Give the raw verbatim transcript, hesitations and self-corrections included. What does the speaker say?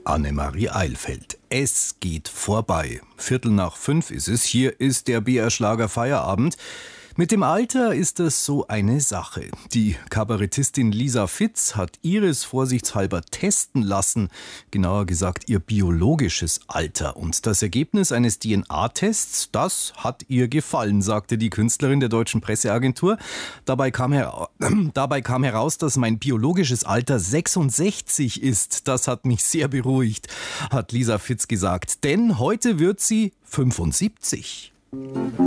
Annemarie Eilfeld. Es geht vorbei. Viertel nach fünf ist es. Hier ist der B R-Schlager Feierabend. Mit dem Alter ist das so eine Sache. Die Kabarettistin Lisa Fitz hat ihres vorsichtshalber testen lassen, genauer gesagt ihr biologisches Alter. Und das Ergebnis eines D N A-Tests, das hat ihr gefallen, sagte die Künstlerin der Deutschen Presseagentur. Dabei kam, hera- Dabei kam heraus, dass mein biologisches Alter sechsundsechzig ist. Das hat mich sehr beruhigt, hat Lisa Fitz gesagt. Denn heute wird sie fünfundsiebzig.